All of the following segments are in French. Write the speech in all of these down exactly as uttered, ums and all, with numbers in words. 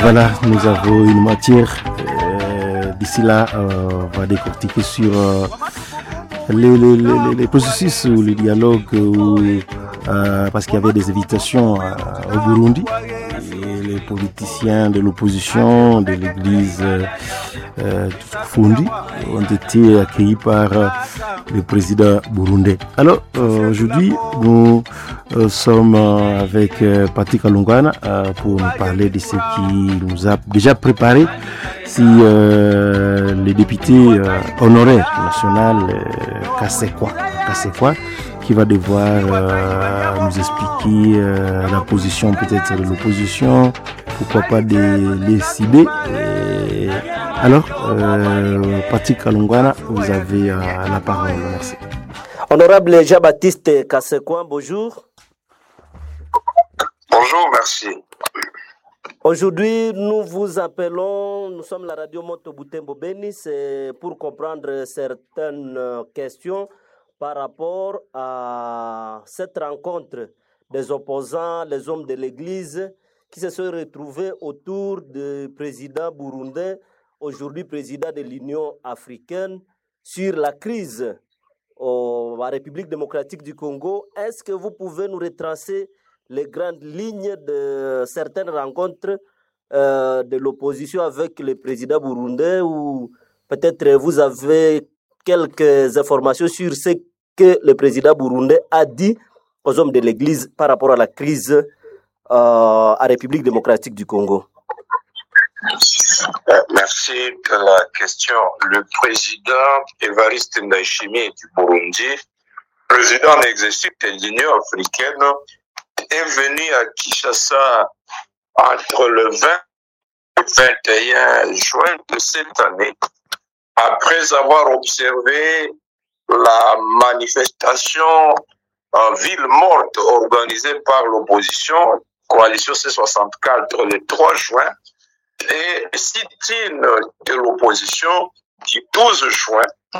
voilà, nous avons une matière. Euh, d'ici là, euh, on va décortiquer sur euh, les, les, les, les processus ou les dialogues, où, euh, parce qu'il y avait des invitations euh, au Burundi. Et les politiciens de l'opposition, de l'église euh, Fundi, ont été accueillis par euh, le président burundais. Alors, euh, aujourd'hui, nous euh, sommes euh, avec euh, Patrick Kalungwana euh, pour nous parler de ce qui nous a déjà préparé. Si euh, les députés euh, honoraires nationaux euh, Kasekwa, Kasekwa, qui va devoir euh, nous expliquer euh, la position peut-être de l'opposition, pourquoi pas des les ciber. Et alors, euh, Patrick Kalungwana, vous avez euh, la parole. Merci. Honorable Jean-Baptiste Kasekwa, bonjour. Bonjour, merci. Aujourd'hui, nous vous appelons, nous sommes la radio Moto Butembo Beni, c'est pour comprendre certaines questions par rapport à cette rencontre des opposants, les hommes de l'Église, qui se sont retrouvés autour du président burundais, aujourd'hui président de l'Union africaine, sur la crise en République démocratique du Congo. Est-ce que vous pouvez nous retracer les grandes lignes de certaines rencontres euh, de l'opposition avec le président burundais, ou peut-être vous avez quelques informations sur ce que le président burundais a dit aux hommes de l'Église par rapport à la crise euh, à République démocratique du Congo? Euh, merci de la question. Le président Evariste Ndayishimiye du Burundi, président en exercice de l'Union africaine, est venu à Kinshasa entre le vingt et le vingt et un juin de cette année, après avoir observé la manifestation en ville morte organisée par l'opposition, coalition C soixante-quatre, le trois juin, et sit-in de l'opposition du douze juin,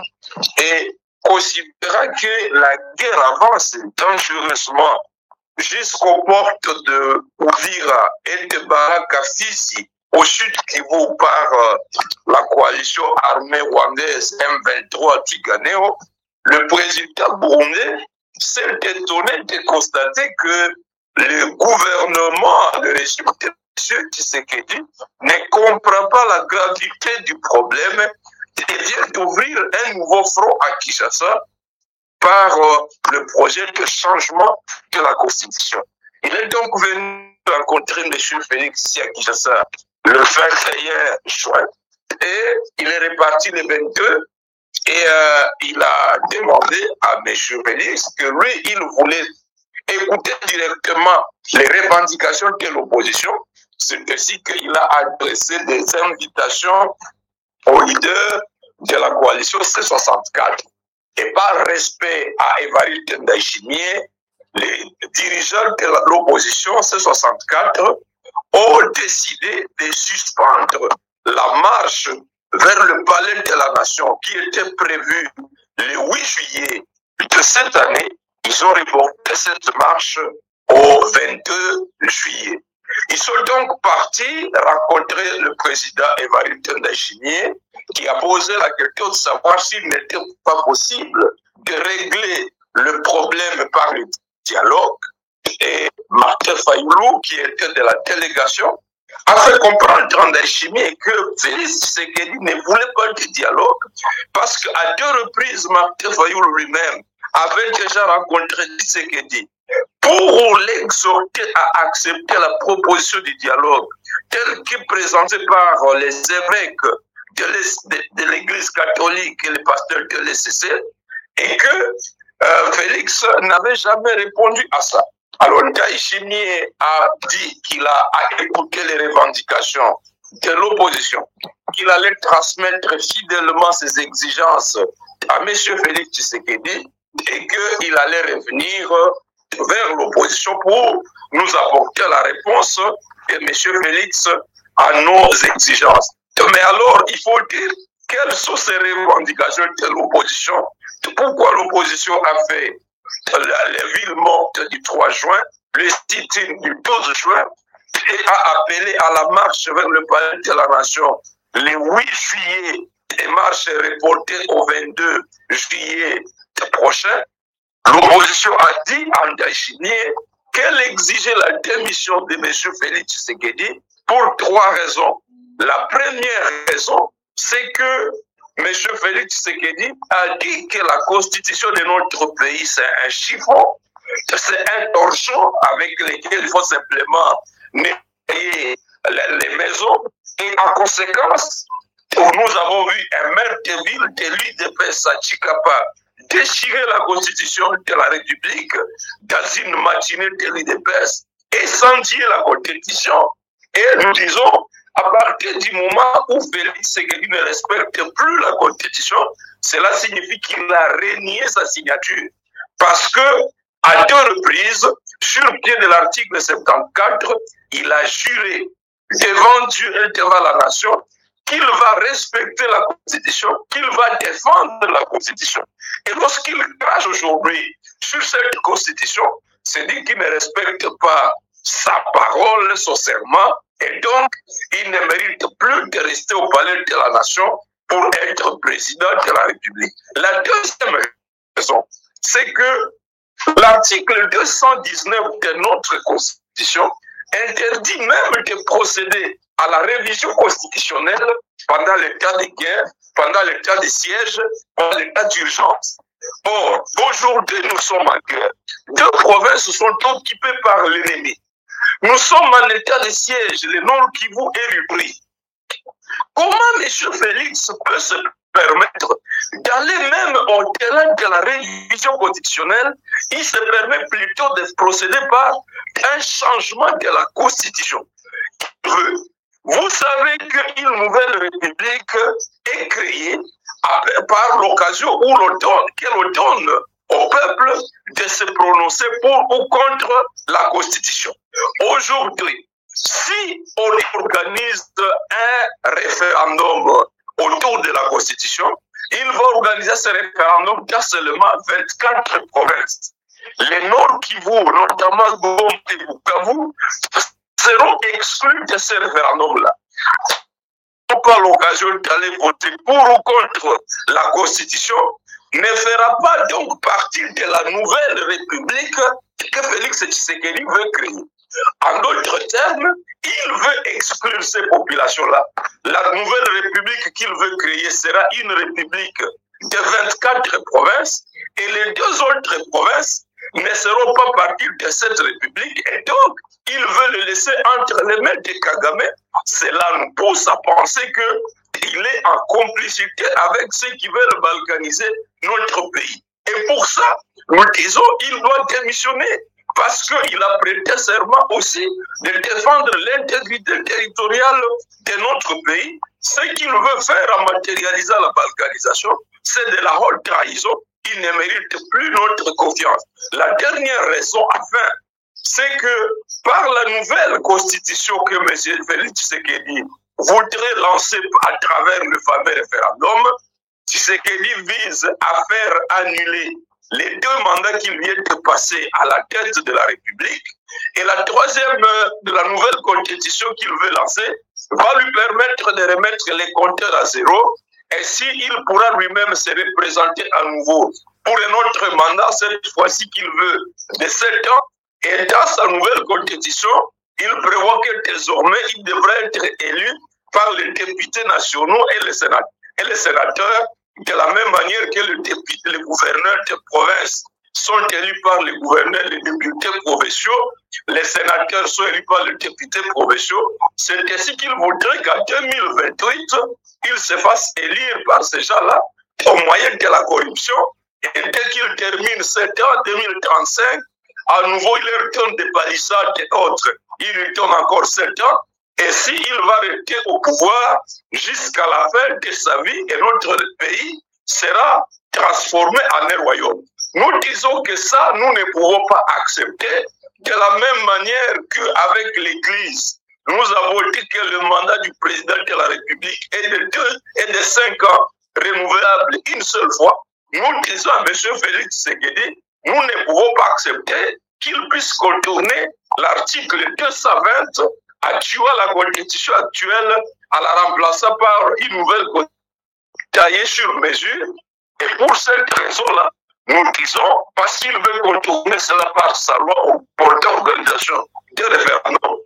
et considérant que la guerre avance dangereusement jusqu'aux portes de Uvira et de Barakafisi, au sud Kivu, par euh, la coalition armée rwandaise M vingt-trois Tiganeo, le président burundais s'est étonné de constater que le gouvernement, le régime de M. Tshisekedi, ne comprend pas la gravité du problème et vient d'ouvrir un nouveau front à Kinshasa par euh, le projet de changement de la Constitution. Il est donc venu rencontrer M. Félix ici à Kinshasa le vingt et un juin, et il est reparti le vingt-deux, et euh, il a demandé à M. Félix que lui, il voulait écouter directement les revendications de l'opposition. C'est ainsi qu'il a adressé des invitations aux leaders de la coalition C soixante-quatre. Et par respect à Evariste Ndayishimiye, les dirigeants de l'opposition C soixante-quatre ont décidé de suspendre la marche vers le palais de la nation qui était prévue le huit juillet de cette année. Ils ont reporté cette marche au vingt-deux juillet. Ils sont donc partis rencontrer le président Evariste Ndayishimiye, qui a posé la question de savoir s'il n'était pas possible de régler le problème par le dialogue. Et Martin Fayoulou, qui était de la délégation, a fait comprendre à Ndayishimiye que Félix Tshisekedi ne voulait pas de dialogue, parce qu'à deux reprises, Martin Fayoulou lui-même avait déjà rencontré Tshisekedi pour l'exhorter à accepter la proposition du dialogue telle que présentée par les évêques de l'Église catholique et les pasteurs de l'E C C, et que euh, Félix n'avait jamais répondu à ça. Alors Ndayishimiye a dit qu'il a, a écouté les revendications de l'opposition, qu'il allait transmettre fidèlement ses exigences à M. Félix Tshisekedi et qu'il allait revenir vers l'opposition pour nous apporter la réponse de M. Félix à nos exigences. Mais alors, il faut dire quelles sont ces revendications de l'opposition, pourquoi l'opposition a fait la, la ville morte du trois juin, le sit-in du douze juin, et a appelé à la marche vers le palais de la nation le huit juillet, et marche est reportée au vingt-deux juillet prochain, l'opposition a dit à Ndayishimiye qu'elle exigeait la démission de M. Félix Tshisekedi pour trois raisons. La première raison, c'est que M. Félix Tshisekedi a dit que la constitution de notre pays, c'est un chiffon, c'est un torchon avec lequel il faut simplement nettoyer les maisons. Et en conséquence, nous avons vu un maire de ville de l'U D P S à Chikapa déchirer la constitution de la République dans une matinée de l'U D P S et incendier la constitution. Et nous disons, à partir du moment où Félix Tshisekedi ne respecte plus la constitution, cela signifie qu'il a renié sa signature. Parce que, à deux reprises, sur le pied de l'article soixante-quatorze, il a juré devant Dieu et devant la nation qu'il va respecter la Constitution, qu'il va défendre la Constitution. Et lorsqu'il crache aujourd'hui sur cette Constitution, c'est dit qu'il ne respecte pas sa parole, son serment, et donc il ne mérite plus de rester au palais de la nation pour être président de la République. La deuxième raison, c'est que l'article deux cent dix-neuf de notre Constitution interdit même de procéder à la révision constitutionnelle pendant l'état de guerre, pendant l'état de siège, pendant l'état d'urgence. Or, aujourd'hui, nous sommes en guerre. Deux provinces sont occupées par l'ennemi. Nous sommes en état de siège, le Nord Kivu est repris. Comment M. Félix peut se permettre d'aller même au-delà de la révision constitutionnelle? Il se permet plutôt de procéder par un changement de la Constitution. Vous savez qu'une nouvelle république est créée par l'occasion où l'on donne, que l'on donne au peuple de se prononcer pour ou contre la Constitution. Aujourd'hui, si on organise un référendum autour de la Constitution, il va organiser ce référendum dans seulement vingt-quatre provinces. Les Nord Kivu, notamment Goma et Bukavu, seront exclus de ce référendum-là. On n'a pas l'occasion d'aller voter pour ou contre la Constitution, ne fera pas donc partie de la nouvelle République que Félix Tshisekedi veut créer. En d'autres termes, il veut exclure ces populations-là. La nouvelle République qu'il veut créer sera une République de vingt-quatre provinces et les deux autres provinces ne seront pas partie de cette République et donc il veut le laisser entre les mains de Kagame. Cela nous pousse à penser qu'il est en complicité avec ceux qui veulent balkaniser notre pays. Et pour ça, nous disons qu'il doit démissionner parce qu'il a prêté serment aussi de défendre l'intégrité territoriale de notre pays. Ce qu'il veut faire en matérialisant la balkanisation, c'est de la haute trahison. Il ne mérite plus notre confiance. La dernière raison, enfin, c'est que par la nouvelle constitution que M. Félix Tshisekedi voudrait lancer à travers le fameux référendum, Tshisekedi vise à faire annuler les deux mandats qu'il vient de passer à la tête de la République. Et la troisième de la nouvelle constitution qu'il veut lancer va lui permettre de remettre les compteurs à zéro. Et s'il pourra lui-même se représenter à nouveau pour un autre mandat, cette fois-ci qu'il veut, de sept ans, et dans sa nouvelle constitution, il prévoit que désormais, il devrait être élu par les députés nationaux et les sénateurs, et les sénateurs de la même manière que les, députés, les gouverneurs de province sont élus par les gouverneurs, les députés provinciaux, les sénateurs sont élus par les députés provinciaux. C'est ainsi qu'il voudrait qu'en deux mille vingt-huit, il se fasse élire par ces gens-là au moyen de la corruption. Et dès qu'il termine sept ans, deux mille trente-cinq, à nouveau, il leur donne des palissades et autres. Il lui donne encore sept ans. Et s'il va rester au pouvoir jusqu'à la fin de sa vie, et notre pays sera transformé en un royaume. Nous disons que ça, nous ne pouvons pas accepter de la même manière qu'avec l'Église. Nous avons dit que le mandat du président de la République est de deux et de cinq ans, renouvelable une seule fois. Nous disons à M. Félix Tshisekedi, nous ne pouvons pas accepter qu'il puisse contourner l'article deux cent vingt actuel, la constitution actuelle, en la remplaçant par une nouvelle constitution taillée sur mesure. Et pour cette raison-là, nous disons, parce qu'il veut contourner cela par sa loi ou portant organisation de référendum,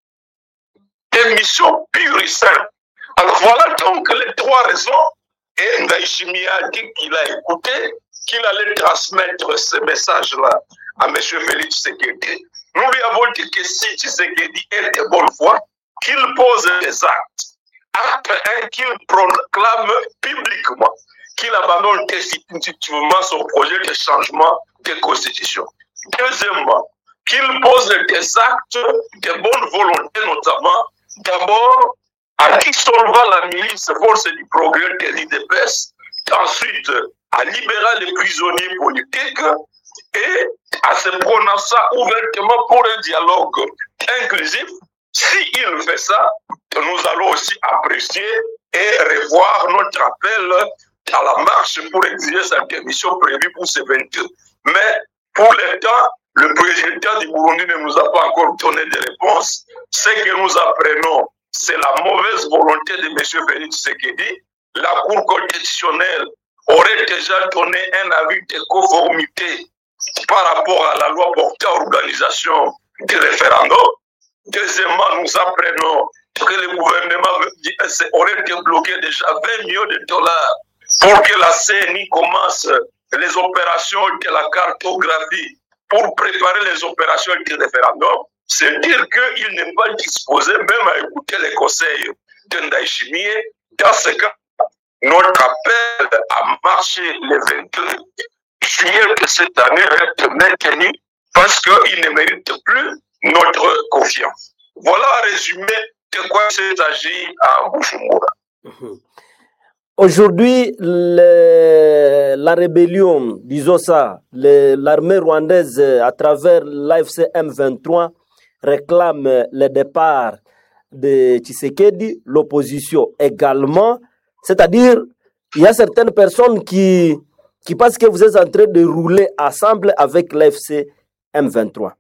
des missions pures et simples. Alors voilà donc les trois raisons. Et Ndayishimiye a dit qu'il a écouté, qu'il allait transmettre ce message-là à M. Félix Tshisekedi. Nous lui avons dit que si Tshisekedi est de bonne foi, qu'il pose des actes. Acte un, qu'il proclame publiquement qu'il abandonne définitivement son projet de changement de constitution. Deuxièmement, qu'il pose des actes de bonne volonté, notamment, d'abord, à dissolvant la milice Force du Progrès de l'I D P S, ensuite, à libérer les prisonniers politiques et à se prononcer ouvertement pour un dialogue inclusif. S'il fait ça, nous allons aussi apprécier et revoir notre appel à la marche pour exiger sa démission prévue pour ce vingt-deux. Mais pour l'instant, le président du Burundi ne nous a pas encore donné de réponse. Ce que nous apprenons, c'est la mauvaise volonté de M. Félix Tshisekedi. La Cour constitutionnelle aurait déjà donné un avis de conformité par rapport à la loi portant organisation du référendum. Deuxièmement, nous apprenons que le gouvernement aurait débloqué déjà vingt millions de dollars pour que la C N I commence les opérations de la cartographie pour préparer les opérations du référendum. C'est dire qu'il n'est pas disposé même à écouter les conseils de Ndayishimiye. Dans ce cas, notre appel à marcher le vingt-deux juillet de cette année reste maintenu parce qu'il ne mérite plus notre confiance. Voilà un résumé de quoi il s'agit à Bujumbura. Aujourd'hui, le, la rébellion, disons ça, le, l'armée rwandaise à travers l'A F C M vingt-trois réclame le départ de Tshisekedi, l'opposition également. C'est-à-dire, il y a certaines personnes qui, qui pensent que vous êtes en train de rouler ensemble avec l'A F C M vingt-trois.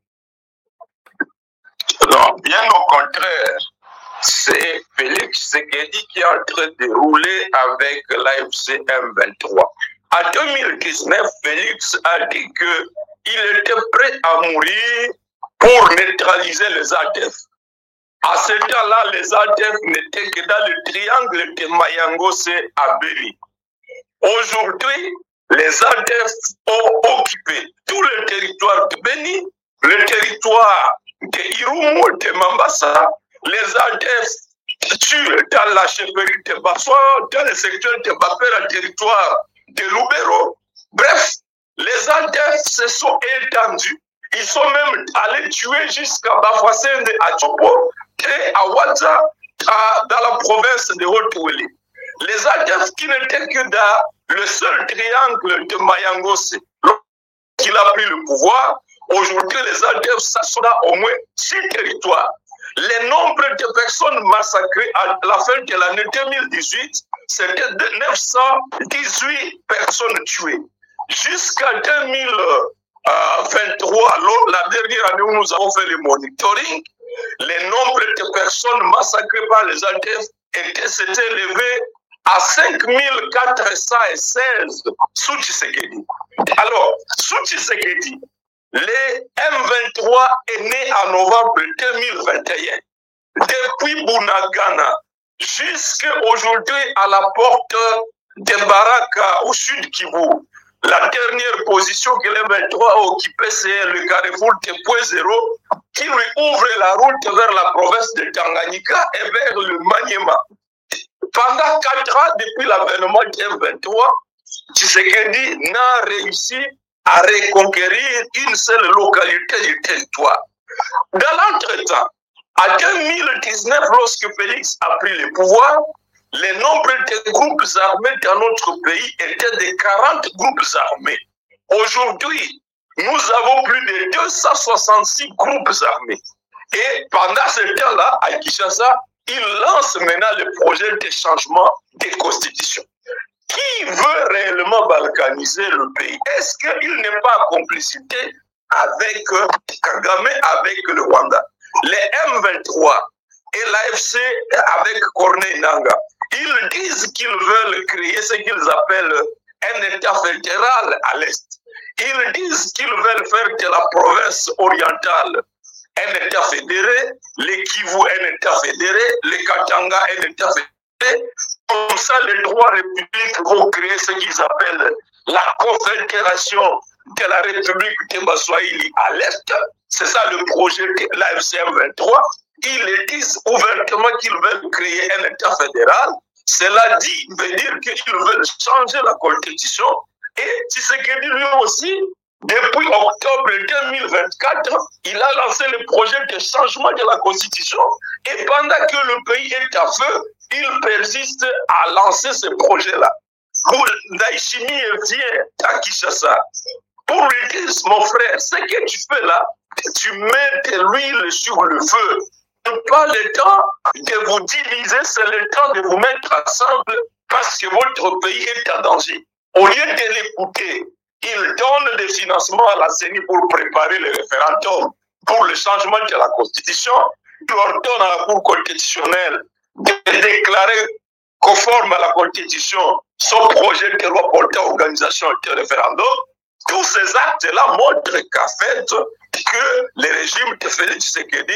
Non, bien au contraire. C'est Félix Tshisekedi qui est en train de rouler avec l'A F C M vingt-trois. En deux mille dix-neuf, Félix a dit qu'il était prêt à mourir pour neutraliser les A D F. À ce temps-là, les A D F n'étaient que dans le triangle de Mayangose à Beni. Aujourd'hui, les A D F ont occupé tout le territoire de Beni, le territoire de Irumu, de Mambasa. Les A D F tuent dans la chefferie de Bassoa, dans le secteur de Bapé, le territoire de Lubero. Bref, les A D F se sont étendus. Ils sont même allés tuer jusqu'à Bafouassende, à Tchopo et à Ouadza, dans la province de Haut-Ouélé. Les A D F qui n'étaient que dans le seul triangle de Mayangose, qu'il a pris le pouvoir, aujourd'hui les A D F sont dans au moins six territoires. Le nombre de personnes massacrées à la fin de l'année deux mille dix-huit, c'était de neuf cent dix-huit personnes tuées. Jusqu'à deux mille vingt-trois, la dernière année où nous avons fait le monitoring, le nombre de personnes massacrées par les A D F était, s'était élevé à cinq mille quatre cent seize sous Tshisekedi. Alors, sous Tshisekedi, le M vingt-trois est né en novembre deux mille vingt et un. Depuis Bunagana jusqu'à aujourd'hui à la porte de Baraka au sud Kivu. La dernière position que le M vingt-trois a occupée, c'est le carrefour de Point Zéro qui lui ouvre la route vers la province de Tanganyika et vers le Maniema. Pendant quatre ans, depuis l'avènement du M vingt-trois, Tshisekedi n'a réussi à reconquérir une seule localité du territoire. Dans l'entretemps, en deux mille dix-neuf, lorsque Félix a pris le pouvoir, le nombre de groupes armés dans notre pays était de quarante groupes armés. Aujourd'hui, nous avons plus de deux cent soixante-six groupes armés. Et pendant ce temps-là, à Kinshasa, il lance maintenant le projet de changement des constitutions. Qui veut réellement balkaniser le pays? Est-ce qu'il n'est pas en complicité avec euh, Kagame, avec le Rwanda. Les M vingt-trois et l'A F C avec Corneille Nangaa, ils disent qu'ils veulent créer ce qu'ils appellent un État fédéral à l'Est. Ils disent qu'ils veulent faire de la province orientale un État fédéré, les Kivu un État fédéré, les Katanga un État fédéré. Comme ça, les trois républiques vont créer ce qu'ils appellent la confédération de la République de Baswahili à l'Est. C'est ça le projet de l'A F C M vingt-trois. Ils disent ouvertement qu'ils veulent créer un État fédéral. Cela dit, veut dire qu'ils veulent changer la constitution. Et Tshisekedi lui aussi, depuis octobre deux mille vingt-quatre, il a lancé le projet de changement de la constitution. Et pendant que le pays est à feu, il persiste à lancer ce projet-là. Ndayishimiye vient à Kinshasa pour lui dire, mon frère, ce que tu fais là, tu mets de l'huile sur le feu. Ce n'est pas le temps de vous diviser, c'est le temps de vous mettre ensemble parce que votre pays est en danger. Au lieu de l'écouter, il donne des financements à la C E N I pour préparer le référendum pour le changement de la Constitution. Il ordonne à la Cour constitutionnelle de déclarer conforme à la Constitution son projet de loi portant organisation de référendum. Tous ces actes-là montrent qu'en fait, que le régime de Félix Tshisekedi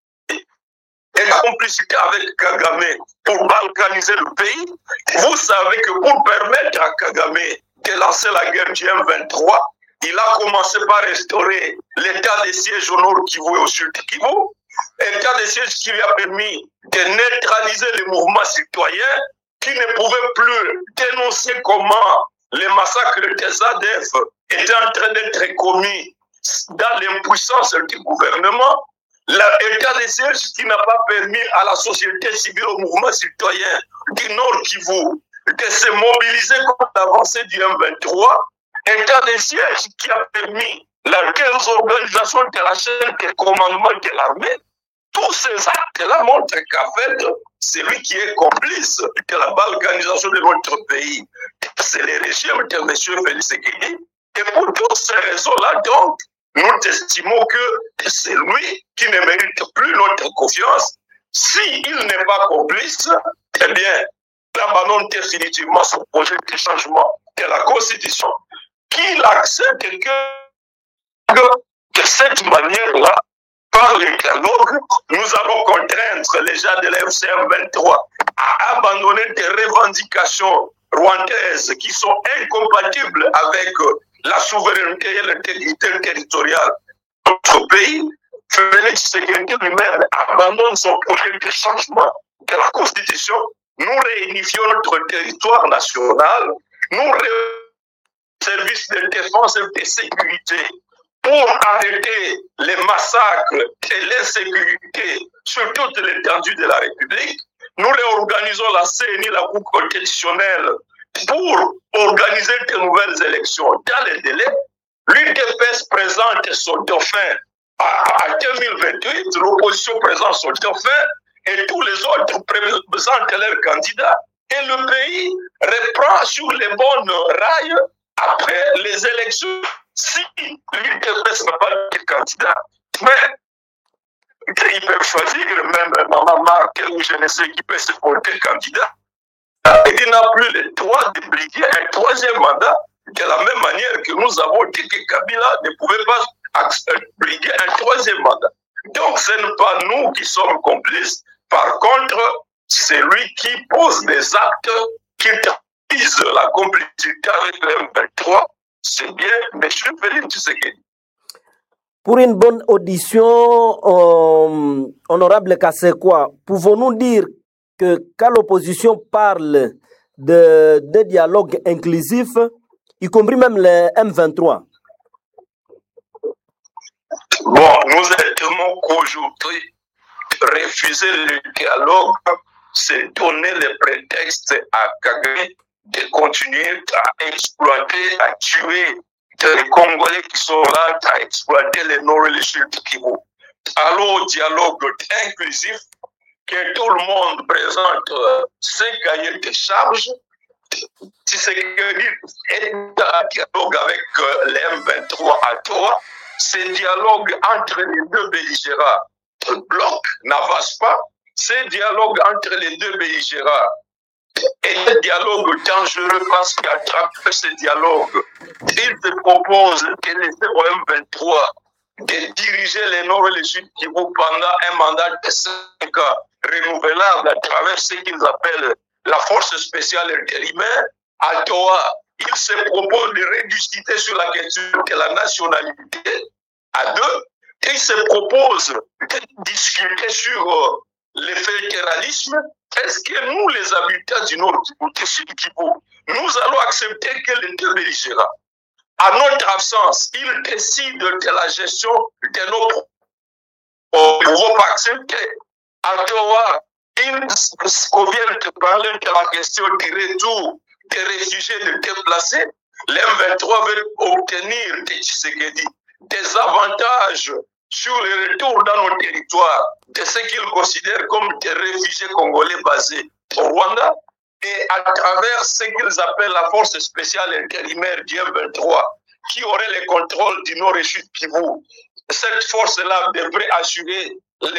et la complicité avec Kagame pour balkaniser le pays. Vous savez que pour permettre à Kagame de lancer la guerre du M vingt-trois, il a commencé par restaurer l'état de siège au nord Kivu et au sud Kivu, état de siège qui lui a permis de neutraliser les mouvements citoyens qui ne pouvaient plus dénoncer comment les massacres des A D F étaient en train d'être commis dans l'impuissance du gouvernement. L'état de siège qui n'a pas permis à la société civile, au mouvement citoyen du Nord Kivu de se mobiliser contre l'avancée du M vingt-trois, état de siège qui a permis la désorganisation de la chaîne de commandement de l'armée. Tous ces actes-là montrent qu'en fait, c'est lui qui est complice de la balkanisation de notre pays. C'est le régime de M. Félix Tshisekedi. Et pour toutes ces raisons-là, donc, nous estimons que c'est lui qui ne mérite plus notre confiance. S'il n'est pas complice, eh bien, il abandonne définitivement son projet de changement de la Constitution, qu'il accepte que de cette manière-là, par le dialogue, nous allons contraindre les gens de l'F C M vingt-trois à abandonner des revendications rwandaises qui sont incompatibles avec la souveraineté et l'intégrité territoriale de notre pays. Félix Tshisekedi lui-même abandonne son projet de changement de la Constitution. Nous réunifions notre territoire national, nous réunissons les services de défense et de sécurité pour arrêter les massacres et l'insécurité sur toute l'étendue de la République. Nous réorganisons la C E N I, la Cour constitutionnelle, pour organiser de nouvelles élections dans les délais. L'U D P S présente son dauphin à deux mille vingt-huit, l'opposition présente son dauphin et tous les autres présentent leurs candidats. Et le pays reprend sur les bonnes rails après les élections. Si l'U D P S n'a pas de candidat, mais ils peuvent choisir même Maman Marc ou je ne sais qui peut se porter candidat. Il n'a plus le droit de briguer un troisième mandat de la même manière que nous avons dit que Kabila ne pouvait pas briguer un troisième mandat. Donc ce n'est pas nous qui sommes complices. Par contre, c'est lui qui pose des actes qui disent la complicité avec le M vingt-trois. C'est bien M. Félix Tshisekedi. Pour une bonne audition, euh, honorable Kassekwa, pouvons-nous dire que quand l'opposition parle de, de dialogue inclusif, y compris même le M vingt-trois? Bon, nous estimons qu'aujourd'hui, refuser le dialogue, c'est donner le prétexte à Kagame de continuer à exploiter, à tuer les Congolais qui sont là, à exploiter les Nord et les Sud Kivu. Allons au dialogue inclusif, que tout le monde présente euh, ses cahiers de charges. Si c'est que est en dialogue avec euh, les M vingt-trois à toi, ce dialogue entre les deux belligérants. Le bloc n'avance pas. Ce dialogue entre les deux belligérants est un dialogue dangereux parce qu'à travers ce dialogue, il se propose de laisser au M vingt-trois de diriger le Nord et le Sud Kivu pendant un mandat de cinq ans renouvelable à travers ce qu'ils appellent la force spéciale intérimaire. À Doha, il se propose de rediscuter sur la question de la nationalité à deux, et il se propose de discuter sur euh, le fédéralisme. Est-ce que nous, les habitants du Nord Kivu, du Sud Kivu, nous allons accepter que les deux belligérants, à notre absence, ils décident de la gestion de nos pouvoirs? Nous ne pouvons pas accepter. À Doha, ils viennent de parler de la question du retour des réfugiés de déplacés. L'M vingt-trois veut obtenir de Tshisekedi des avantages sur le retour dans nos territoires de ce qu'ils considèrent comme des réfugiés congolais basés au Rwanda, et à travers ce qu'ils appellent la force spéciale intérimaire du M vingt-trois, qui aurait le contrôle du Nord et Sud Kivu. Cette force-là devrait assurer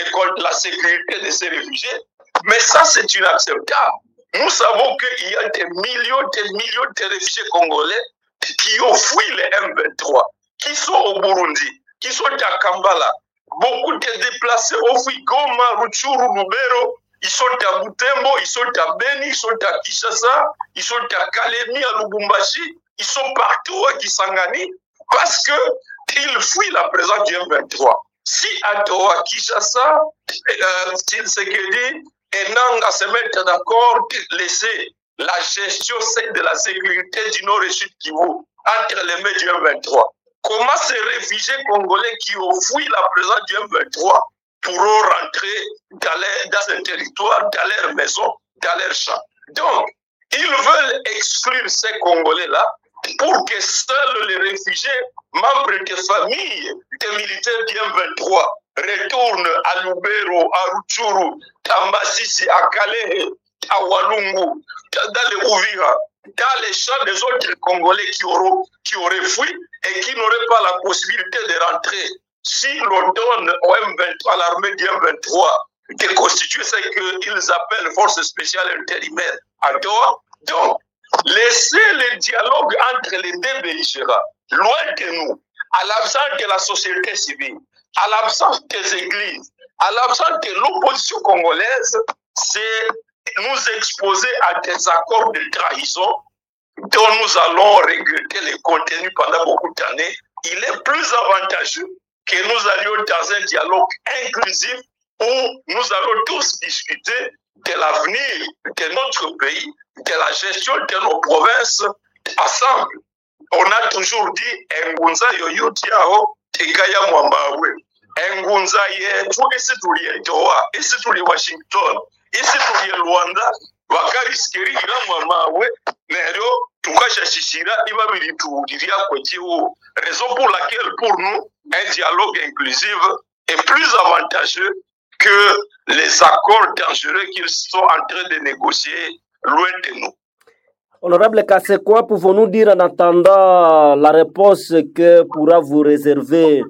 la sécurité de ces réfugiés, mais ça c'est inacceptable. Nous savons qu'il y a des millions et des millions de réfugiés congolais qui ont fui le M vingt-trois, qui sont au Burundi, qui sont à Kampala. Beaucoup de déplacés ont fui Goma, Rutshuru, Lubero. Ils sont à Butembo, ils sont à Beni, ils sont à Kinshasa, ils sont à Kalemi, à Lubumbashi. Ils sont partout à Kisangani parce qu'ils fuient la présence du M vingt-trois. Si à Doha, Kinshasa, euh, Tshisekedi et Nanga se mettent d'accord de laisser la gestion de la sécurité du Nord et Sud Kivu entre les mains du M vingt-trois, comment ces réfugiés congolais qui ont fui la présence du M vingt-trois pourront rentrer dans, les, dans ce territoire, dans leurs maisons, dans leurs champs? Donc, ils veulent exclure ces Congolais-là pour que seuls les réfugiés, membres des familles des militaires du M vingt-trois, retournent à Lubero, à Rutshuru, à Masisi, à Kalehe, à Walungu, dans les Ouvira, dans les champs des autres Congolais qui, auront, qui auraient fui et qui n'auraient pas la possibilité de rentrer. Si l'on donne au M vingt-trois, à l'armée du M vingt-trois, de constituer ce qu'ils appellent force spéciale intérimaire à Doha, donc laissez le dialogue entre les deux belligérants loin de nous, à l'absence de la société civile, à l'absence des églises, à l'absence de l'opposition congolaise, c'est nous exposer à des accords de trahison dont nous allons regretter les contenus pendant beaucoup d'années. Il est plus avantageux que nous allions dans un dialogue inclusif où nous allons tous discuter de l'avenir de notre pays, de la gestion de nos provinces ensemble. On a toujours dit Ngunza yoyuti yao tekaya mwambawe. Ngunza yetu isi tuliye Doha, isi tuliye Washington, isi tuliye Rwanda, wakarisikirira mwamawe nero tukashashishira ibabiri tuuliria kwa jiwo. Raison pour laquelle pour nous un dialogue inclusif est plus avantageux que les accords dangereux qu'ils sont en train de négocier loin de nous. Honorable Kasekwa, pouvons-nous dire en attendant la réponse que pourra vous réserver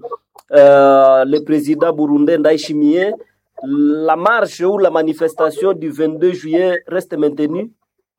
euh, le président burundais Ndayishimiye, la marche ou la manifestation du vingt-deux juillet reste maintenue?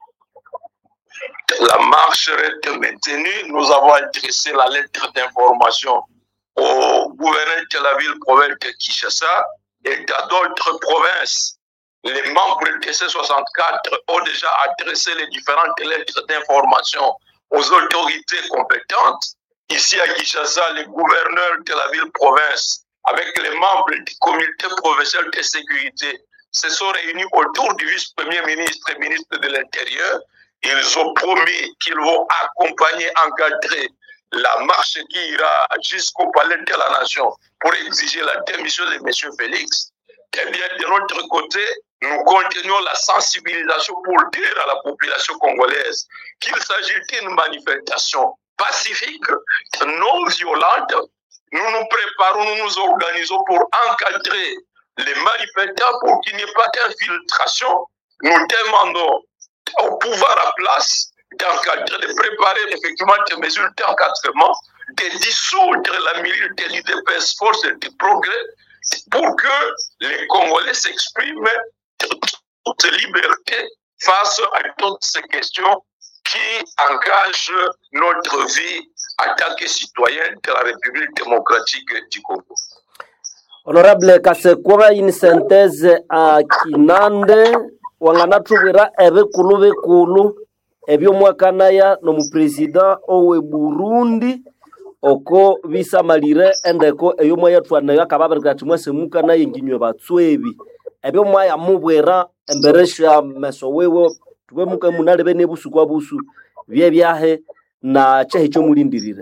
La marche reste maintenue. Nous avons adressé la lettre d'information au gouverneur de la ville province de Kinshasa et dans d'autres provinces. Les membres de C soixante-quatre ont déjà adressé les différentes lettres d'information aux autorités compétentes. Ici à Kinshasa, le gouverneur de la ville-province, avec les membres du comité provincial de sécurité, se sont réunis autour du vice-premier ministre et ministre de l'Intérieur. Ils ont promis qu'ils vont accompagner, encadrer la marche qui ira jusqu'au palais de la nation pour exiger la démission de M. Félix. Eh bien, de notre côté, nous continuons la sensibilisation pour dire à la population congolaise qu'il s'agit d'une manifestation pacifique, non violente. Nous nous préparons, nous nous organisons pour encadrer les manifestants pour qu'il n'y ait pas d'infiltration. Nous demandons au pouvoir à place d'encadrer, de préparer effectivement des mesures d'encadrement de dissoudre la milice de l'U D P S, Force du Progrès, pour que les Congolais s'expriment toute liberté face à toutes ces questions qui engagent notre vie en tant que citoyen de la République démocratique du Congo. Honorable Kasekwa, une synthèse à Kinande, wangana tubira ebe kulu bekulu ebyo mwakanaya no mu president owe Burundi oko bisamalire endeko eyo moya twana yakababirika timwese mukana yenginywe batswebi ebyo moya mubwera emberesha meso wewe tube muka munalebe nebusu kwa busu bye byahe na cyahe cyo mulindirire.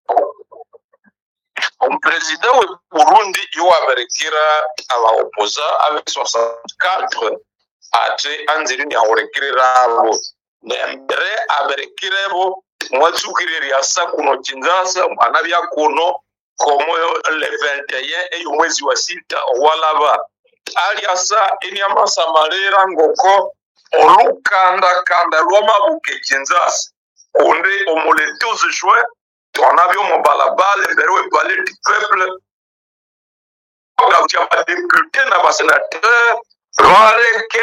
Le président du Burundi yowaberekera abaopoza avec soixante-quatre ate anzirini aorekerera abo nembere aberekirebo mwatsukiriri asa kuno Kinshasa anabya kuno komo le vingt et un eyo mwezi wa sita owalaba ali asa enyamasa malera ngoko olukanda kanda lwamabuke Kinshasa onde omole douze juin on a vu mon balabal mbere palais du peuple on a vu député na ba sénateur Roareke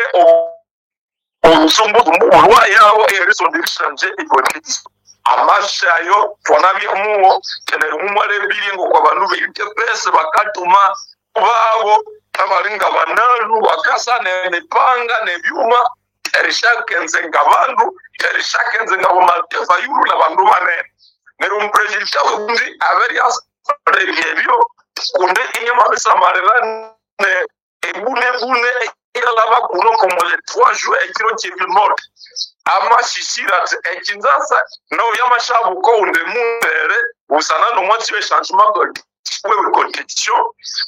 on sombo roi yao et son changer hypocrite amasha yo on a vu muo tene umwale bilingo kwa bantu be pesa bakatuma babo abaringa banalu bakasa ne panga ne byuma erishakenze ngabantu erishakenze ngabo matefa yuru na bantu banene nero umprejita wundi averias rebio kunde inyama bisamarela ne ebune bune ilaba kuno como le trois jours et kilo cheville mort ama shishira ekinzasa no yamashabu ko unde mundere usana no mwati we changement de we competition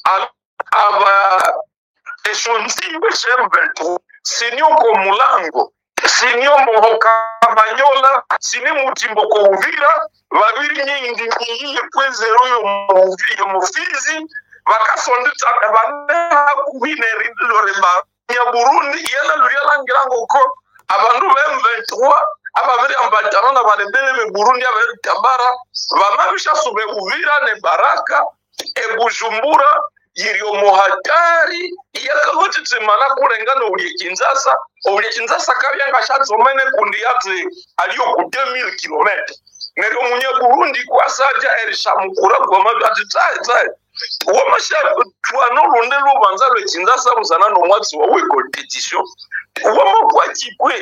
aba eshonzi we shembelto sinyo ko mulango sinyo mohoka manyola sini mutimbo ko uvira babiri nyindi ngiye kwezero yo muvi mufizi bakasonde tabana kubineri lorema ya Burundi yela luriala ngirango ko abantu be vingt-trois ababiri ambatana na balembele be Burundi abere tabara bamabisha sube uvira ne baraka e Bujumbura yirio muhatari yakagoti tsemana kurengana uri Kinshasa uri Kinshasa kabyanga shatsomene kundi yatse aliyo ku deux mille kilomètres nero munye Burundi kwa saja erishamukura kwa mabati tsaye tsaye wamasha twana londe lubanza lwe Kinshasa muzana no mwatsi wa we competition wamakwa kikwe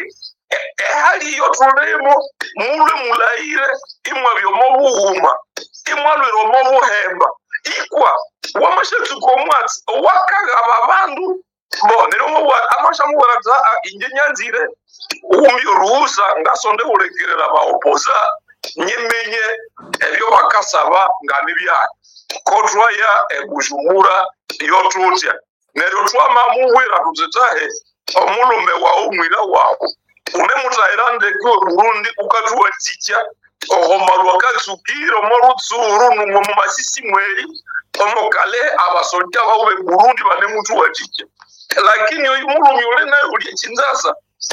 hali yo tulemo mulwe mulaire imwa byomo buhuma imwa lwe romo buhemba ikwa wamasha tukomwatsi wakaga babandu bo nero mu amasha mubaraza ingenyanzire umi ruhusa ngasonde urekerera ba opoza nyemenye ebyo bakasaba nganibya kodwa ya ebujumbura yotutya nero twama muwera ruzetahe omulume wa umwira wabo une mutairande ko Burundi ukatuwa ticha ohomarwa katsukiro morutsuru numwe mu masisi mweri omokale abasolja bawe Burundi bane mutu wa ticha lakini uyu mulumi ule nayo uli Kinshasa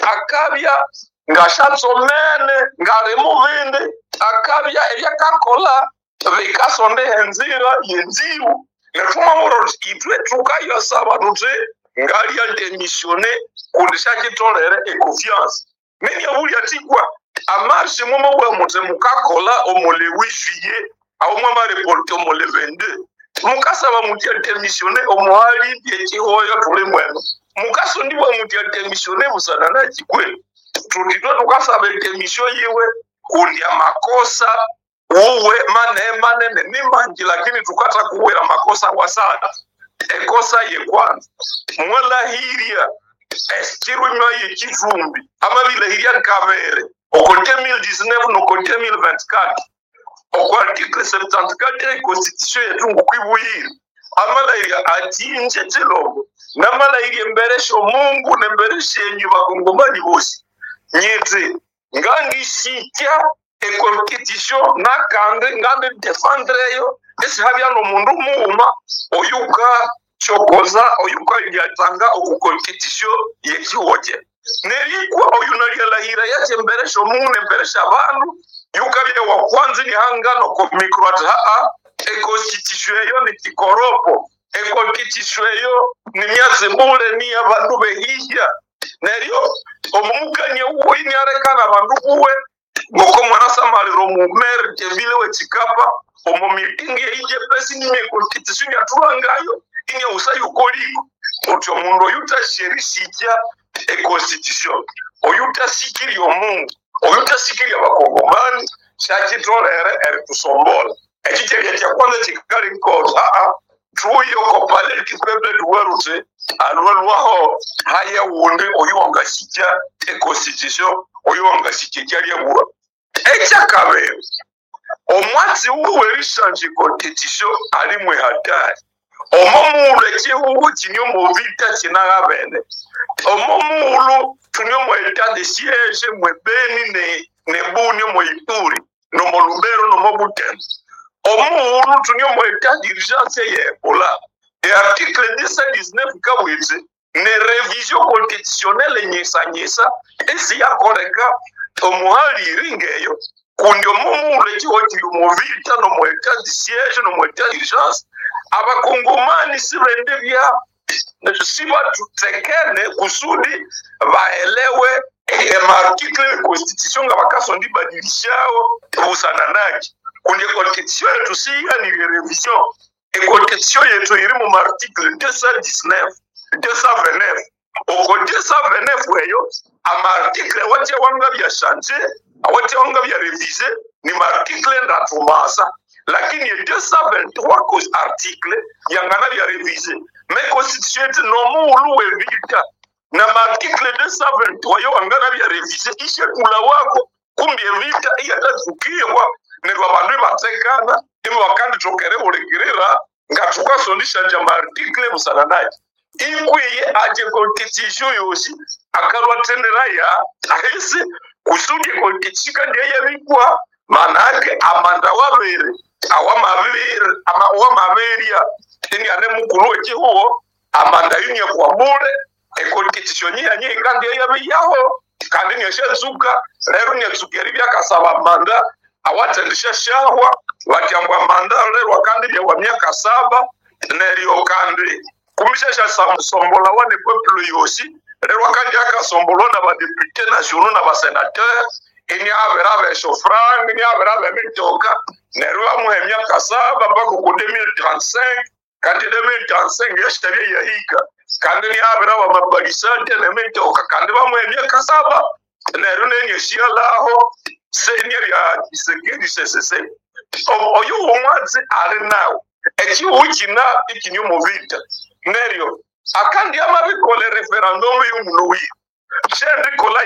akabya ngashatsomene ngaremo vende akabya ebyakakola vikasonde henzira yenziru nefuma moro itwe tukayo saba nute ngali ya démissionné kundisha kitolere e confiance meni abuli atikwa amarche momo wa mote mukakola omole wifiye au mama reporter omole vingt-deux mukasa ba mutia démissionné omuhali yeki hoyo tule mweno mukaso ndiwa mutia démissionné busana na chikwe tutito tukasa be démission yiwe kundi makosa uwe mane mane ni manji lakini tukata kuwera makosa wasana ekosa ye kwanza mwala hiria estiru nyo ye kifumbi ama vile hiria kamere oko deux mille dix-neuf no ko deux mille vingt-quatre oko article soixante-quatre ya constitution yetu ngukwibuhira ama la hiria atinje tilogo na mala hiria mberesho Mungu na mbereshe nyu bakongomani bose nyete ngangi shitya e competition na kande ngande defendre yo esi habya no mundu muuma oyuka chokoza oyuka yatanga oku competition yekiwoje nerikwa oyunalia lahira yaje mberesho mune mberesha abantu yukabye wa kwanza ni hangano ko mikro ati haa e constitution yo ni kikoropo e constitution yo ni myatse mule ni abantu behija neryo omumukanye uwo ini arekana abantu kuwe ngoko mwana samariro mumer jebile we chikapa omo meeting ye ije pesi ni me constitution ya turangayo ini usayo koliko otyo mundo yuta sherisija e constitution oyuta sikiri yo mungu oyuta sikiri ya bakongomani shakitolere eri kusombola ekitegeya kya kwanza kikali nkota a a tuyo ko pale kipepe duwerute alwalwaho haya wonde oyonga sija e constitution oyonga sija ya bua echa kabe omwatsi uwe rishanji constitution ali mwe hatari omomule chihu chinyo movita chinagabene omomulu tunyo mwe etat de siège mwe beni ne ne buni mwe ituri no molubero no mobuten omulu tunyo mwe etat d'urgence ye Ebola et article deux cent dix-neuf kabwitse ne révision constitutionnelle nyesa nyesa esi yakoreka omuhali ringeyo kundi omumule chiho chiri movita no mwe etat de siège no mwe etat d'urgence abakongomani sibende bya siba tutekene kusudi baelewe emartikle ya constitution nga bakasondi badilishao usana naji kundi constitution yetu siya ni revision e constitution yetu iri mu article deux cent dix-neuf deux cent vingt-neuf oko deux cent vingt-neuf weyo amartikle wache wanga bya changer wache wanga bya reviser ni article ndatumasa lakini deux cent vingt-trois cause article yangana bya reviser mais constitution yetu no mulu wevita na article deux cent vingt-trois yo angana bya reviser ishe kula wako kumbi evita iya tazukiwa nerwa bandu batsekana imo wakandi tokere olekerera ngatuka sondisha jama article musananaji ikwiye aje constitution yoshi akarwa tenera ya ahisi kusudi constitution ndiye yabikwa manake amanda wabere awamabere ama awamaberia ini ane mukuru wechihuo amanda yini ya kwa bure e constitution ya nye kandi yabe yaho kandi nyeshezuka lero nyezukeri byakasaba manda awatendisha shahwa wakyangwa manda lero kandi bya wa myaka saba neryo kandi kumishesha sombola wane peuple yoshi lero kandi akasombola na ba député nationaux na ba sénateur ini abera be chauffrang ini abera be mitoka neryo amuhe myaka saba bako ku deux mille trente-cinq kandi deux mille trente-cinq yeshabye yahika kandi ni abera wa mabalisante na mitoka kandi bamuhe myaka saba neryo nenye shialaho senior ya Tshisekedi C C C oyo umwazi ari nawe eki ukina ikinyo movita neryo akandi amabikole referendum y'umunuwi shendi kola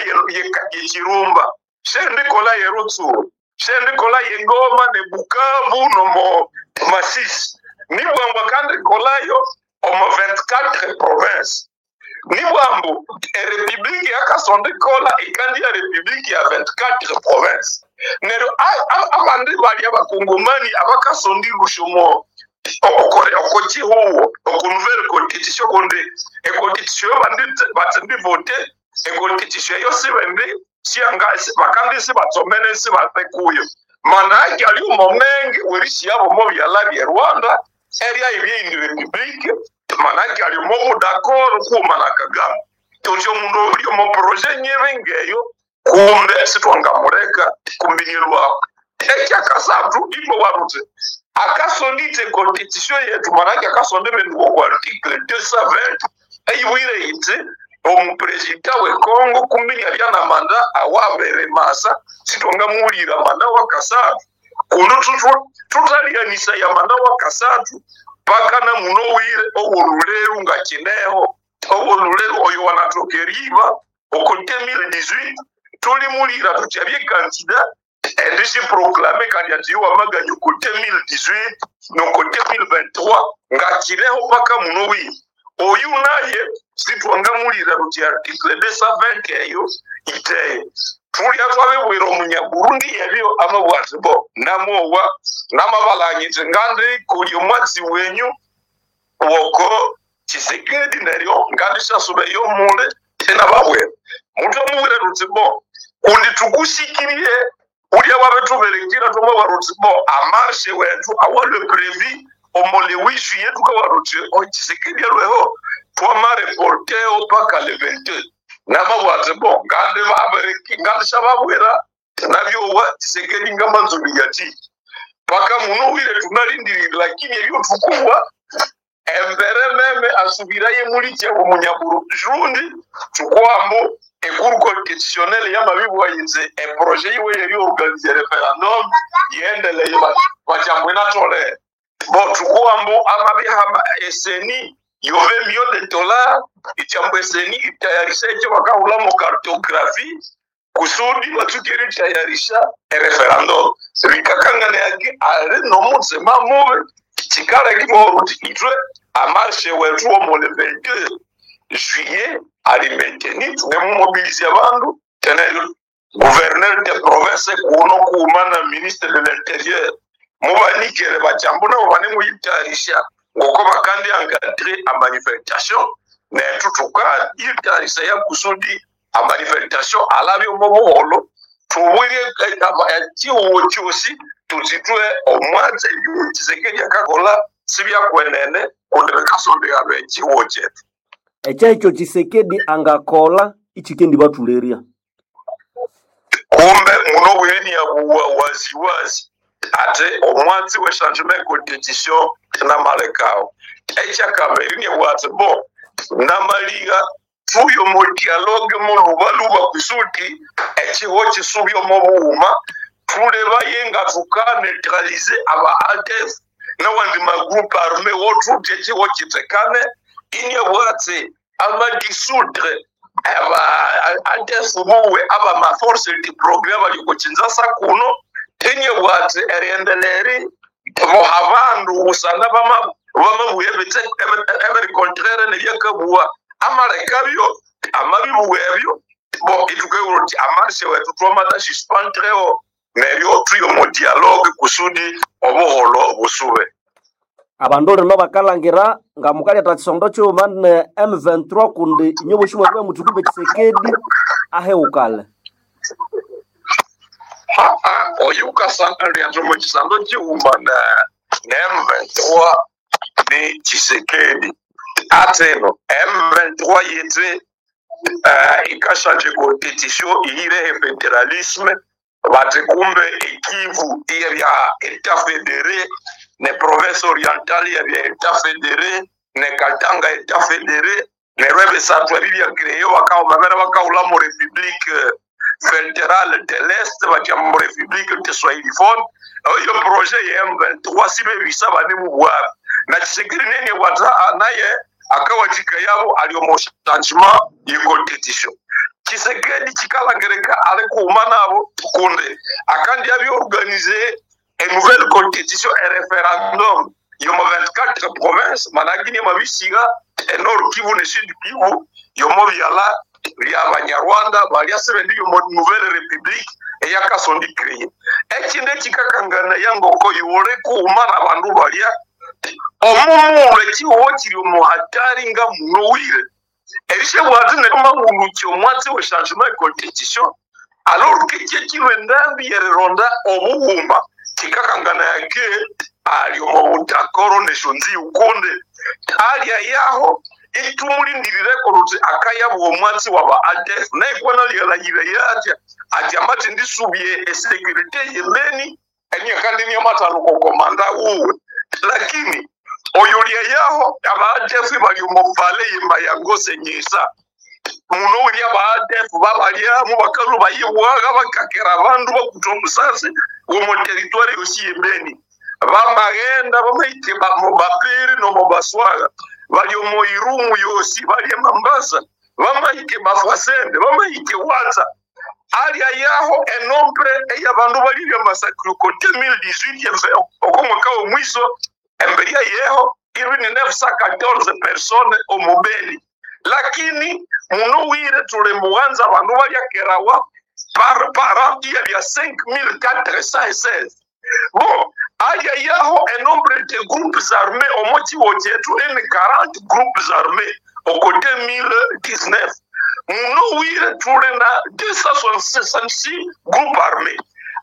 yekirumba shendi kola yerutsu shendi kola yengoma ne Bukavu no mo Masisi ni bwamba kandi kola yo omo vingt-quatre provinces ni bwambo e republique ya kasonde kola ikandi ya republique ya vingt-quatre provinces nero abandi bali abakongomani abakasondi rushomo okore okochi huo oko nouvelle constitution konde e constitution bandi batindi voter e constitution yo sibende siangasi bakandi se batsomene se batekuyo manaki ali umomenge werishi yabo mo byala bya Rwanda area ibindi republique manaki ali mo d'accord ku manakaga tojo mundo uri mo projet nyevengeyo kumbe sitwanga mureka kumbinirwa ekya kasatu ibo warute akasondite constitution yetu manaki akasonde bengo kwa article deux cent vingt ayiwire ite omu president we Congo kumbinya byana manda awabere masa sitwanga mulira manda wa kasatu kuno tutu tutalianisa ya manda wa kasatu paka na munowire owoluleru ngakineho owoluleru oyo wanatokeriva oko deux mille dix-huit tuli mulira tuchabye candidat endisi proclamé candidature wa maganyo ko deux mille dix-huit no ko deux mille vingt-trois ngakineho paka munowire oyu naye sitwanga mulira ruti article deux cent vingt eyo ite tuli atwabe wiro munya Burundi ebyo amabwati bo namowa namabalanyite ngande kuli umwatsi wenyu woko Tshisekedi neryo ngande shasube yo mule tena babwe muto muwire ruti bo kundi tukushikiriye ulia wabetu belekira tuma waruti bo amarshe wetu awale previ omole wishi yetu kwa waruti o Tshisekedi lweho twa mare porteo paka le vingt-deux nama wate bo ngande wabereki ngande shababwera nabyo wa Tshisekedi ngamba nzubigati paka muno wile tunalindiri lakini yo tukubwa embere meme asubira ye muri cye umunyaburu jundi tukwambo ekuru constitutionnel ya mabibu wayize e projet yiwe yari organiser referendum yendele yiba wajamwe na tole bo tukwambo amabiha eseni yove million de dollars ichambo eseni itayarisha cyo bakaula mo cartographie kusudi batukiri tayarisha e referendum sibikakangane yake ale no mutse mamove chikara kimoruti itwe amarshe wetu wo le vingt-deux juillet ali maintenir tuwe mobiliser abantu tena gouverneur de province kuno kuumana ministre de l'intérieur mubanikere bachambona bane muyitarisha ngoko bakandi encadrer a manifestation ne tutuka itarisha ya kusudi a manifestation alabyo moboholo tuwire chiwo chosi tutitwe omwanze Tshisekedi akakola sibya kwenene ondebekasonde yabe chiwo chetu echa icho Tshisekedi angakola ichikendi batuleria kumbe muno weni ya wazi wazi ate omwanzi we changement constitution na malekao echa kamerini wate bo na maliga fuyo mo dialogue mo lubaluba kusuti echi wochi subyo mo buuma fule bayenga tuka neutraliser aba altef na wandi ma groupe armé wotu techi wochi tekane inye wate ama dissoudre aba altef muwe aba ma force de progrès bali kochinzasa kuno tenye wate eriendeleri mo havandu usana bama bama buyebete ever contraire ne yakabua amalekabyo amabibuwebyo bo ituke uroti amarshe wetu twamata suspendre o neryo tuyo mo dialogue kusudi obuholo busube abandole no bakalangira ngamukali atachisondo cyo man M vingt-trois kundi nyobo shimwe kwa mutukumbe Tshisekedi aheukale ha ha oyuka sana ndio mo chisando chiumba na M vingt-trois ni Tshisekedi ateno M vingt-trois yete uh, ikashanje competition ile federalisme batikumbe ikivu ile ya etat fédéré ne province orientale ya etat fédéré ne Katanga etat fédéré ne rebe satwa bibi ya créé wakao mamera wakao la mo république fédérale de l'Est bakia mo république de Swahiliphone yo projet ya M vingt-trois sibe bisa bane mubwa na Tshisekedi nene wata naye akawa tika yabo aliyomo changement ya constitution Tshisekedi chikalangereka ale kuumana abo kunde akandi abi organiser une nouvelle constitution et référendum yomo vingt-quatre provinces managini mabisiga Nord Kivu ne Sud Kivu yomo biala ya Banyarwanda balia sebendi yomo nouvelle république et yakasondi créer ekinde chikakangana yango ko yore kuumana abandu balia omumu leki wokiri mu hatari nga munowire erishe bwazine kama munukyo mwatse we changement constitution alors que kikiwe ndambi yeronda obuhumba kikakangana yake ali mu d'accord neshonzi ukonde ali yaho itumulindire ko ruti akaya bwo mwatse waba adef na ikwana liyala yire yaje ati amati ndisubiye e sécurité yeleni enye kandi ni amatalo ko komanda uwe lakini oyolia yaho abadefu bali umuvale yimba yangose nyisa muno wili abadefu babalia mu bakalu bayiwaga bakakera abandu bakutomusase wo mu territoire yosi yembeni bamagenda bamaite ba mu bapiri no mu baswaga bali mu irumu yosi bali Mambasa bamaite bafasende bamaite waza ali yaho enombre eyabandu bali ya masakru ko deux mille dix-huit okomaka omwiso emberia yeho irwini neuf cent quatorze personnes omobeli lakini muno wire tule muanza bandu balia kerawa par par il y a cinq mille quatre cent seize bon aya yaho un nombre de groupes armés au moti wojetu en quarante groupes armés au côté mille dix-neuf muno wire tule na deux cent soixante-six groupes armés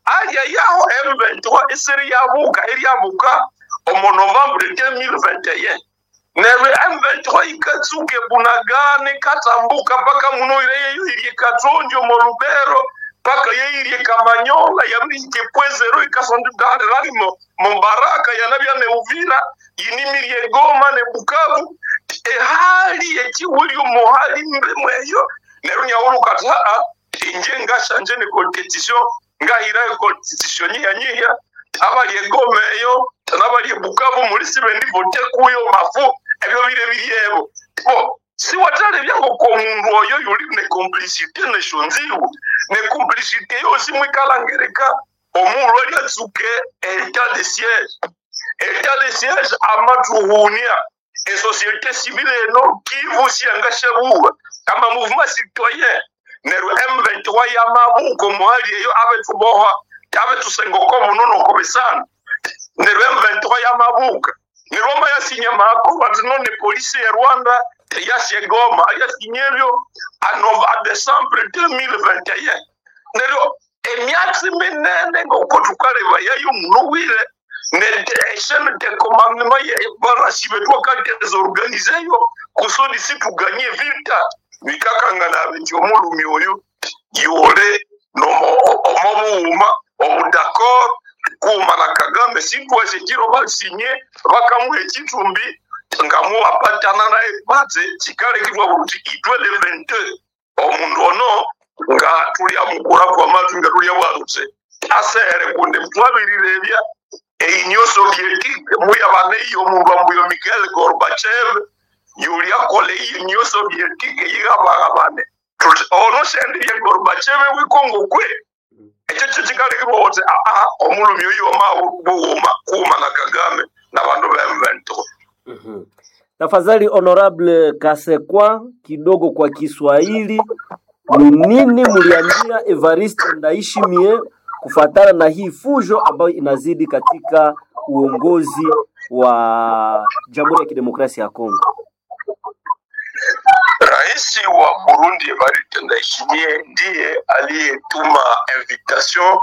aya yao M vingt-trois eseri yabuka eri yabuka omo Novembre deux mille vingt et un nebe M vingt-trois ikatsuke bunagane katambuka paka muno ireyo iri katonjo mo Lubero paka yeiri Kamanyola yamike pwezero ikasondukane lalimo Mbaraka yanabya ne Uvira yinimirie Goma ne Bukavu e hali ekiwuli umuhali mbeyo nerunya urukata inje ngashanje ne competition ngahira competition yanyiya abali Goma yo nabali Bukavu muri sibendi vote kuyo mafu ebyo bire biriyebo bo si watale byango ko mundu oyo yuli ne complicité ne shonziwo ne complicité yo simwikalangereka omulu ali atsuke état de siège état de siège amatuhunia et société civile no kivu siangashabuwa kama mouvement citoyen nero M vingt-trois ya mabuko mwali yo abetuboha abetusengoko munono kobesana nero M vingt-trois ya mabuka nero ya sinya mako batino ne police ya Rwanda ya Shegoma ya sinyelyo a Novembre Décembre deux mille vingt et un nero emyatsi minene ngokotukale bayayo munowire ne chaîne de commandement ya barashibetwa kandi zorganizeyo kusudi situganye vita mikakanga na benjo mulumi oyo yole no omobuuma omudakor kuma na Kagame sipo esekiro basinye bakamu ekitumbi ngamu apatana na ebatse chikale kitwa buruti itwele vingt-deux omundu ono nga tuli amukura kwa matu nga tuli abarutse asere kunde mtwabirirebya e Union Soviétique muya bane yo mundu ambuyo Mikhail Gorbachev yuli akole Union Soviétique yigabaga bane ono sendi ya Gorbachev wikongo kwe echo chikale kitwa wote a a omulumi yo ma buuma kuma na Kagame na bandu ba M vingt-trois. Mhm. Tafadhali Honorable Kasekwa, kidogo kwa Kiswahili, ni nini muliambia Evariste Ndayishimiye kufatana na hii fujo ambayo inazidi katika uongozi wa Jamhuri ya Kidemokrasia ya Kongo? Rais wa Burundi Evariste Ndayishimiye ndiye aliyetuma invitation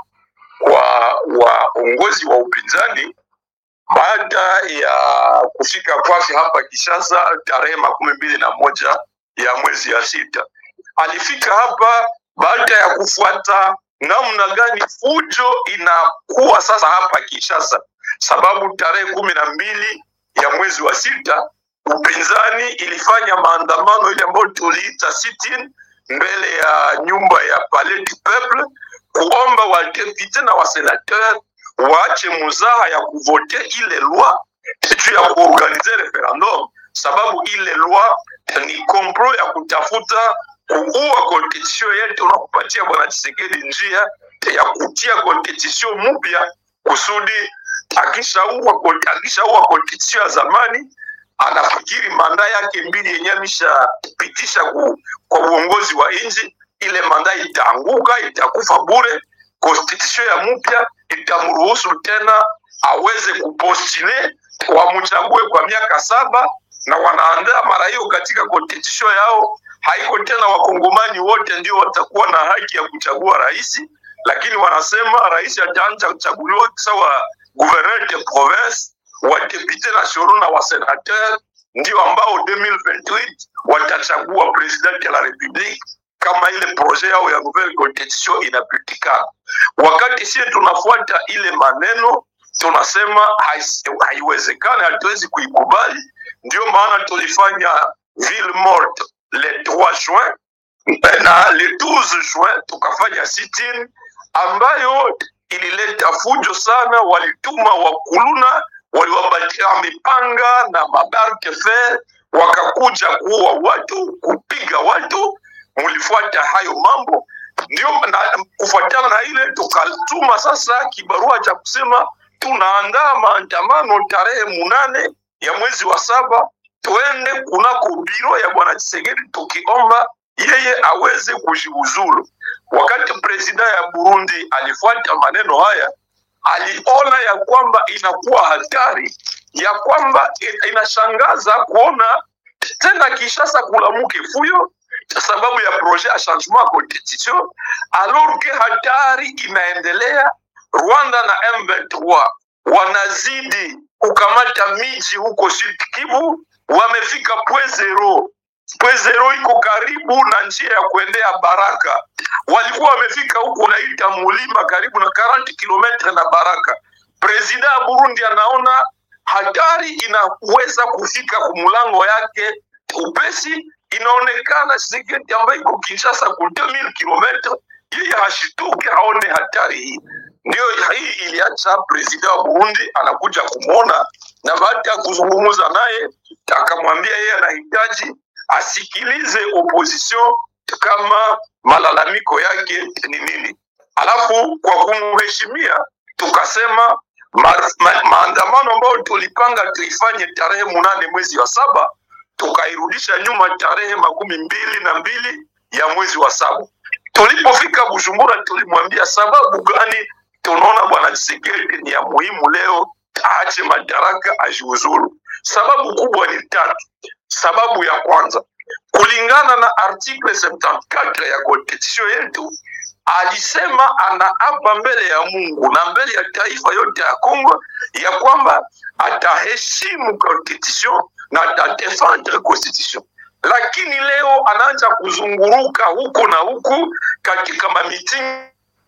kwa waongozi wa upinzani baada ya kufika kwake hapa Kinshasa tarehe makumi mbili na moja ya mwezi ya sita. Alifika hapa baada ya kufuata namna gani fujo inakuwa sasa hapa Kinshasa, sababu tarehe kumi na mbili ya mwezi wa sita upinzani ilifanya maandamano ile ambayo tuliita sit-in mbele ya nyumba ya Palais du Peuple kuomba wadepute na wasenateur waache muzaha ya kuvote ile loi juu ya kuorganize referendum, sababu ile loi ni komplo ya kutafuta kuua constitution yetu na kupatia bwana Tshisekedi njia ya kutia constitution mpya kusudi akishaua akishaua constitution ya zamani anafikiri manda yake mbili yenye ameshapitisha kwa uongozi wa nchi, ile manda itaanguka, itakufa bure. Constitution ya mpya itamruhusu tena aweze kupostile wamchague kwa miaka saba, na wanaandaa mara hiyo katika constitution yao haiko tena wakongomani wote ndio watakuwa na haki ya kuchagua rais, lakini wanasema rais ataanza kuchaguliwa sawa gouverneur de province, wa député nationaux na wa sénateur ndio ambao deux mille vingt-huit watachagua president de la République kama ile projet yao ya nouvelle constitution inapitikana. Wakati sisi tunafuata ile maneno tunasema haiwezekani, hatuwezi kuikubali. Ndio maana tulifanya ville morte le trois juin na le douze juin tukafanya sit-in ambayo ilileta fujo sana. Walituma wakuluna, waliwapatia mipanga na mabarke fer, wakakuja kuua watu, kupiga watu. Mulifuata hayo mambo, ndio kufuatana na ile tukatuma sasa kibarua cha kusema tunaandaa maandamano tarehe munane ya mwezi wa saba, tuende kunako biro ya bwana Tshisekedi tukiomba yeye aweze kujiuzulu. Wakati president ya Burundi alifuata maneno haya, aliona ya kwamba inakuwa hatari, ya kwamba inashangaza kuona tena Kinshasa kulamuke fuyo sababu ya projet ya changement constitution, alors que hatari inaendelea Rwanda na M vingt-trois wanazidi kukamata miji huko Sud Kivu, wamefika point zero. Point zero iko karibu na njia ya kuendea Baraka. Walikuwa wamefika huko naita Mulima karibu na arobaini kilometre na Baraka. President wa Burundi anaona hatari inaweza kufika kumulango yake upesi. Inaonekana Tshisekedi ambaye iko Kinshasa ku deux mille kilometre, yeye hashituke aone hatari hii. Ndio hii iliacha president wa Burundi anakuja kumwona, na baada ya kuzungumza naye akamwambia yeye anahitaji asikilize opposition kama malalamiko yake ni nini. Alafu kwa kumheshimia tukasema ma, ma, maandamano ambayo tulipanga tuifanye tarehe munane mwezi wa saba tukairudisha nyuma tarehe makumi mbili na mbili ya mwezi wa saba. Tulipofika Bujumbura tulimwambia sababu gani tunaona bwana Tshisekedi ni ya muhimu leo aache madaraka ajiuzulu. Sababu kubwa ni tatu. Sababu ya kwanza, kulingana na article seventy-four ya constitution yetu, alisema anaapa mbele ya Mungu na mbele ya taifa yote ya Kongo ya kwamba ataheshimu constitution na atadefendre constitution. Lakini leo anaanza kuzunguruka huko na huku katika mamiting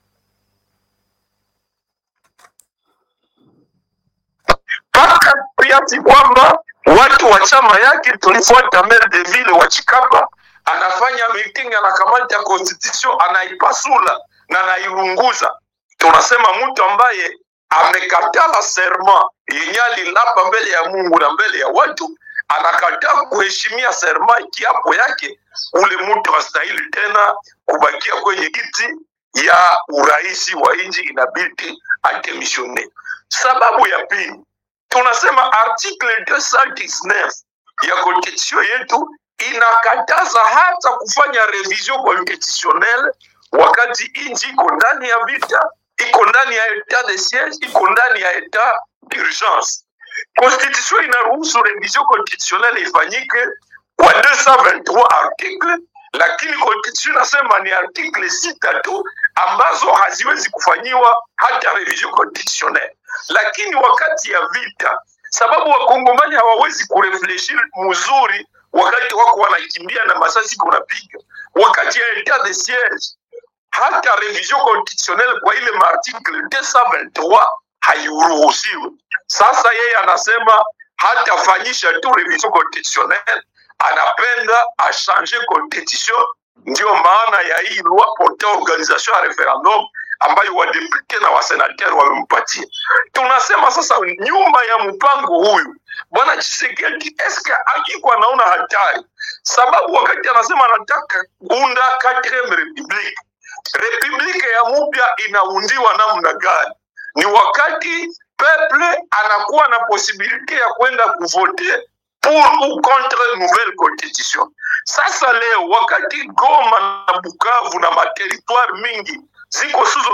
paka kiasi kwamba watu wa chama yake tulifuata maire de ville wa Chikapa anafanya meeting, anakamata constitution, anaipasula na anairunguza. Tunasema mtu ambaye amekatala serment yenye alilapa mbele ya Mungu na mbele ya watu, anakataa kuheshimia serment kiapo yake, ule mtu hastahili tena kubakia kwenye kiti ya uraisi wa nchi, inabidi atemishone. Sababu ya pili, tunasema article deux cent dix-neuf ya constitution yetu inakataza hata kufanya revision constitutionnelle wakati nchi iko ndani ya vita, iko ndani ya etat de siege, iko ndani ya etat d'urgence. Constitution inaruhusu revision constitutionnelle ifanyike kwa deux cent vingt-trois article, lakini constitution nasema ni article sita tu ambazo haziwezi kufanyiwa hata revision constitutionnelle. Lakini wakati ya vita, sababu wakongomani hawawezi kurefleshir mzuri wakati wako wanakimbia na masasi kunapiga, wakati ya etat de siege, hata revision constitutionnelle kwa ile article deux cent vingt-trois hairuhusiwi. Sasa yeye anasema hatafanyisha tu revision constitutionnelle, anapenda a changer constitution. Ndio maana ya hii loi portant organisation ya referendum ambayo wadepute na wasenateur wamempatia. Tunasema sasa nyuma ya mpango huyu bwana Tshisekedi eske akikuwa anaona hatari, sababu wakati anasema anataka kuunda quatrième république, republique ya mpya inaundiwa namna gani? Ni wakati peuple anakuwa na possibilité ya kwenda kuvoter pour ou contre nouvelle constitution. Sasa leo wakati Goma na Bukavu na materitoire mingi ziko suzo